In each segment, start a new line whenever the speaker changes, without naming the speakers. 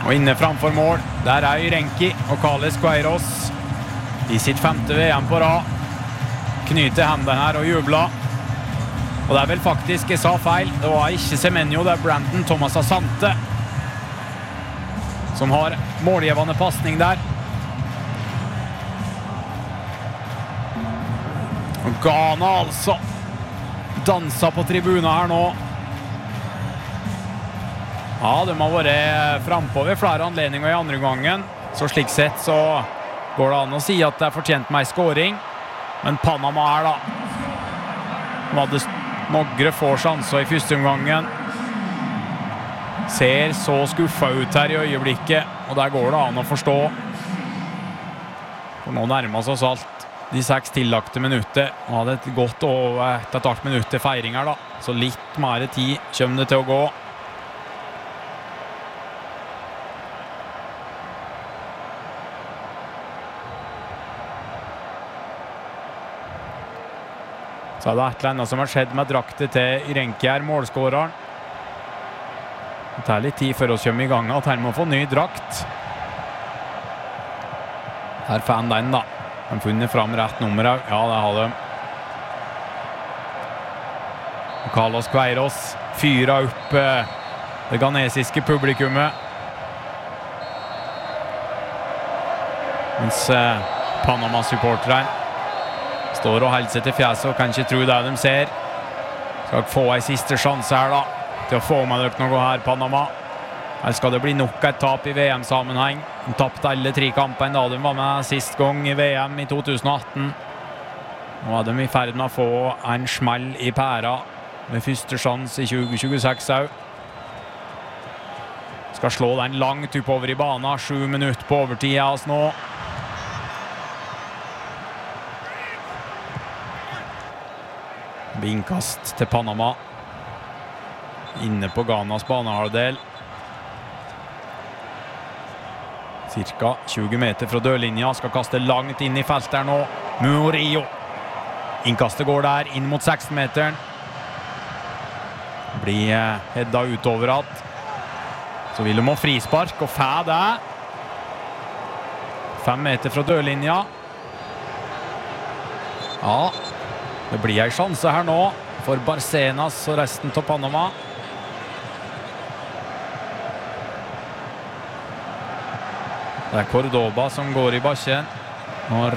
Og inne framfor mål, der Irenki og Carles Queiroz i sitt 5. VM på rad. Knyter hendene her og jubler. Og det vel faktisk, jeg sa feil, det var ikke Semenyo, det Brandon Thomas Asante som har målgivende passning der. Og Ghana altså danser på tribunen her nå. Ja, de har vært frempå ved flere anledninger i andre gangen. Så slik sett så går det an å si at det er fortjent med en scoring. Men Panama her da. De hadde noen få sjanser i første omgangen. Ser så skuffet ut her i øyeblikket. Og der går det an å forstå. For nå nærmer oss alt de 6 tillagte minutter. Nå hadde et godt over et og et halvt minutt til feiring her da. Så litt mer tid kommer det til å gå. Så er det et eller annet som har skjedd med draktet til Irenki her, målskåreren. Det tar litt tid før oss kommer i gang, at her må få ny drakt. Her får han den da. De har funnet fram rett nummer her. Ja, det har de. Carlos Queiroz fyrer opp det ghanesiske publikummet. Mens Panama-supporteren står og holder seg til fjeset og kan ikke tro det de ser. Skal få en siste sjanse her da, til å få med dere noe her, Panama. Her skal det bli nok et tap i VM-sammenheng. De tappte alle 3 kampene da de var med sist gang i VM i 2018. Nå er de i ferd med å få en smell i pæra med første sjanse i 2026 også. Skal slå den langt oppover i banen. 7 minutter på overtid er oss nå. Innkast til Panama inne på Ghanas banehalvdel. Cirka 20 meter fra dørlinja. Skal kaste langt inn i feltet her nå. Murillo. Innkastet går der inn mot 16-meteren. Blir hedda utover at. Så vil de ha frispark og fæ det. 5 meter fra dørlinja. Ja. Det blir en sjanse her nå for Barcenas og resten av Panama. Det er Cordoba som går i bakken. Når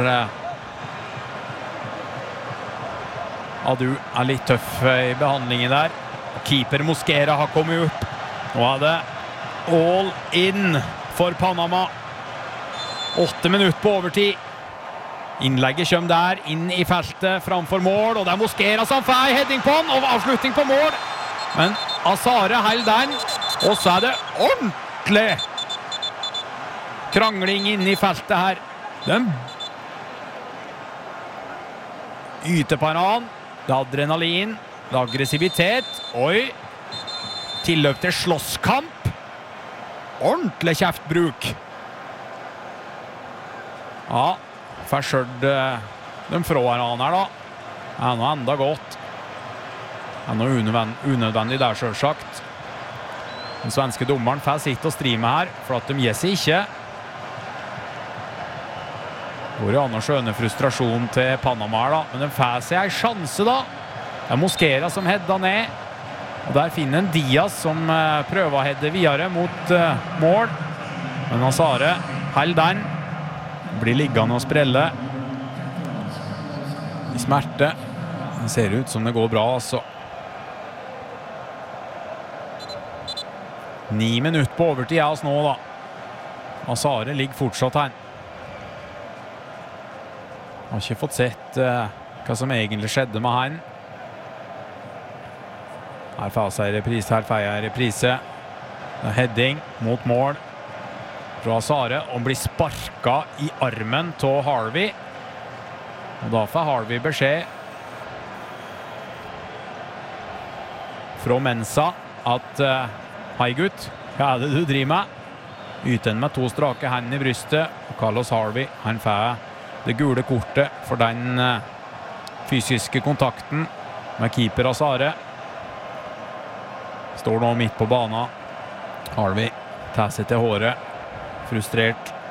Adu er litt tøff i behandlingen der. Keeper Mosquera har kommet opp. Nå er det all in for Panama. 8 minutter på overtid. Innlegget kommer der, inn i feltet, framfor mål, og det er Mosquera som får heading på han, og avslutning på mål. Men Azare holder den, og så er det ordentlig krangling inn i feltet her. Den yter på en annen, det er adrenalin, det er aggressivitet, oi, tilløp til slåsskamp, ordentlig kjeftbruk. Ja, Ferskjørt de fra hverandre her da. Det er noe enda godt. Det er noe unødvendig der selvsagt. Den svenske dommeren får sitte og strime her, for at de gir seg ikke. Går jo an å skjønne frustrasjon til Panama her da, men de får seg en sjanse da. Det er Mosquera som hedder ned, og der finner en Diaz som prøver å hedde videre mot mål. Men Azare holder den. Blir liggende og sprelle. I smerte. Det ser ut som det går bra, altså. 9 minutter på overtid er oss nå, da. Azare ligger fortsatt her. Har ikke fått sett hva som egentlig skjedde med han. Her får jeg reprise. Det er heading mot mål fra Azare, og blir sparket i armen til Harvey. Og da får Harvey beskjed fra Mensa at hei gutt, hva er det du driver med? Yten med 2 strake hendene i brystet, og Carlos Harvey, han får det gule kortet for den fysiske kontakten med keeper Azare. Står nå midt på banen. Harvey tar seg til håret. Frustrert.